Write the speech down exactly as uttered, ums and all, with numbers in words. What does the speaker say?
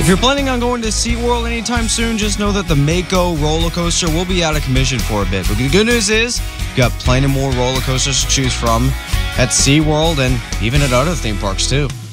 If you're planning on going to SeaWorld anytime soon, just know that the Mako roller coaster will be out of commission for a bit. But the good news is, you've got plenty more roller coasters to choose from at SeaWorld and even at other theme parks too.